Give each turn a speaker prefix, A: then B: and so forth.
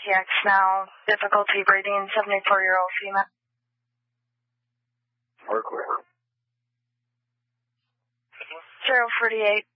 A: RTX now. Difficulty breathing, 74-year-old female.
B: Work where?
A: 048.